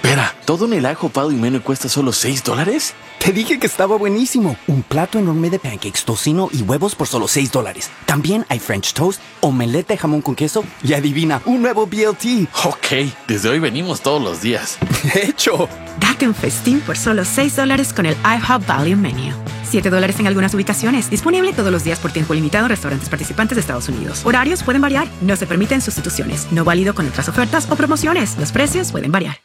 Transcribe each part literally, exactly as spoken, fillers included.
Espera, ¿todo en el ajo, pado y menú cuesta solo seis dólares? Te dije que estaba buenísimo. Un plato enorme de pancakes, tocino y huevos por solo seis dólares. También hay French toast, omelette de jamón con queso y adivina, un nuevo B L T. Ok, desde hoy venimos todos los días. De hecho. Date un festín por solo seis dólares con el IHOP Value Menu. siete dólares en algunas ubicaciones. Disponible todos los días por tiempo limitado en restaurantes participantes de Estados Unidos. Horarios pueden variar. No se permiten sustituciones. No válido con otras ofertas o promociones. Los precios pueden variar.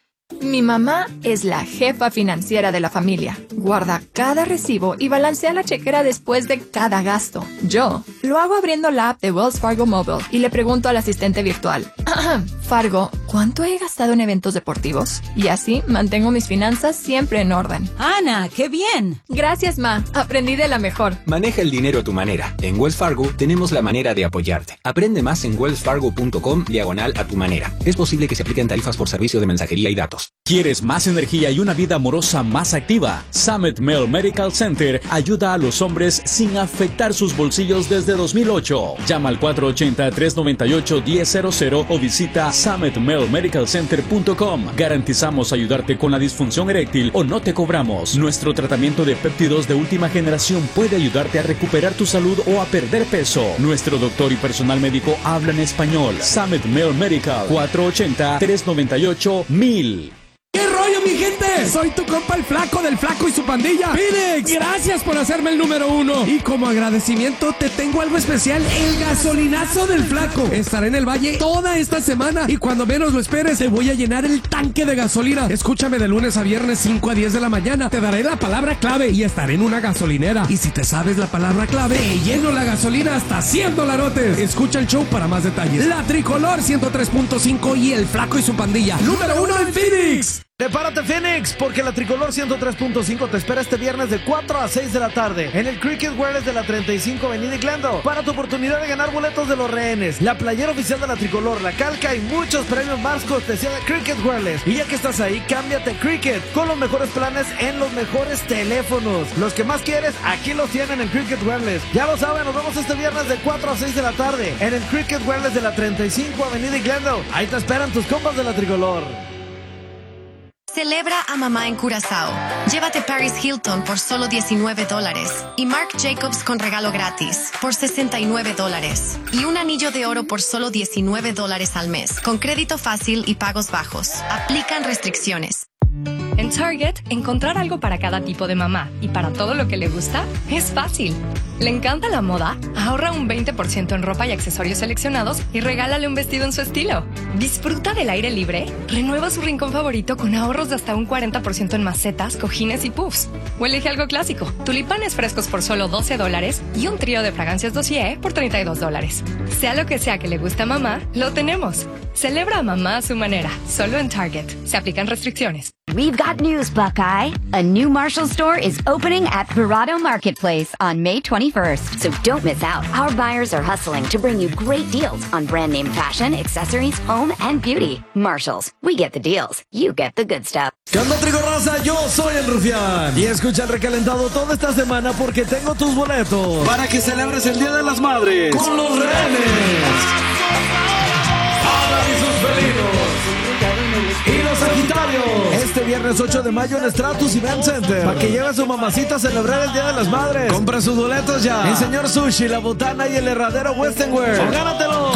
Mi mamá es la jefa financiera de la familia. Guarda cada recibo y balancea la chequera después de cada gasto. Yo lo hago abriendo la app de Wells Fargo Mobile y le pregunto al asistente virtual, Fargo, ¿cuánto he gastado en eventos deportivos? Y así mantengo mis finanzas siempre en orden. ¡Ana, qué bien! Gracias, Ma. Aprendí de la mejor. Maneja el dinero a tu manera. En Wells Fargo tenemos la manera de apoyarte. Aprende más en wellsfargo.com diagonal a tu manera. Es posible que se apliquen tarifas por servicio de mensajería y datos. ¿Quieres más energía y una vida amorosa más activa? Summit Male Medical Center ayuda a los hombres sin afectar sus bolsillos desde dos mil ocho. Llama al cuatro ocho cero, tres nueve ocho, uno cero cero cero o visita summit male medical center punto com. Garantizamos ayudarte con la disfunción eréctil o no te cobramos. Nuestro tratamiento de péptidos de última generación puede ayudarte a recuperar tu salud o a perder peso. Nuestro doctor y personal médico hablan español. Summit Male Medical, cuatro ocho cero, tres nueve ocho, mil. ¿Qué rollo, mi gente? Soy tu compa el Flaco del Flaco y su pandilla, Phoenix. Gracias por hacerme el número uno. Y como agradecimiento te tengo algo especial, el gasolinazo del Flaco. Estaré en el Valle toda esta semana y cuando menos lo esperes te voy a llenar el tanque de gasolina. Escúchame de lunes a viernes cinco a diez de la mañana. Te daré la palabra clave y estaré en una gasolinera. Y si te sabes la palabra clave, te lleno la gasolina hasta cien dolarotes. Escucha el show para más detalles. La Tricolor ciento tres punto cinco y el Flaco y su pandilla, número uno en Phoenix. Prepárate, Phoenix, porque la Tricolor ciento tres punto cinco te espera este viernes de cuatro a seis de la tarde en el Cricket Wireless de la treinta y cinco Avenida y Glendale para tu oportunidad de ganar boletos de los rehenes, la playera oficial de la Tricolor, la calca y muchos premios más cortesía de Cricket Wireless. Y ya que estás ahí, cámbiate a Cricket con los mejores planes en los mejores teléfonos. Los que más quieres, aquí los tienen en Cricket Wireless. Ya lo saben, nos vemos este viernes de cuatro a seis de la tarde en el Cricket Wireless de la treinta y cinco Avenida y Glendale. Ahí te esperan tus compas de la Tricolor. Celebra a mamá en Curazao. Llévate Paris Hilton por solo diecinueve dólares y Marc Jacobs con regalo gratis por sesenta y nueve dólares y un anillo de oro por solo diecinueve dólares al mes con crédito fácil y pagos bajos. Aplican restricciones. En Target, encontrar algo para cada tipo de mamá y para todo lo que le gusta es fácil. ¿Le encanta la moda? Ahorra un veinte por ciento en ropa y accesorios seleccionados y regálale un vestido en su estilo. ¿Disfruta del aire libre? Renueva su rincón favorito con ahorros de hasta un cuarenta por ciento en macetas, cojines y puffs. O elige algo clásico, tulipanes frescos por solo doce dólares y un trío de fragancias Dossier por treinta y dos dólares. Sea lo que sea que le guste a mamá, lo tenemos. Celebra a mamá a su manera, solo en Target. Se aplican restricciones. We've got news, Buckeye. A new Marshall store is opening at Parado Marketplace on May twenty-first. So don't miss out. Our buyers are hustling to bring you great deals on brand name fashion, accessories, home, and beauty. Marshalls. We get the deals. You get the good stuff. ¿Qué onda, Trigo Rosa? Yo soy el Rufián. Y escucha el recalentado toda esta semana porque tengo tus boletos para que celebres el Día de las Madres con los rehenes. Ada y sus felinos. Y los Sagitarios. Este viernes ocho de mayo en Stratus Event Center. Para que lleve a su mamacita a celebrar el Día de las Madres. Compra sus boletos ya. El señor Sushi, la botana y el herradero Western Wear. O gánatelo.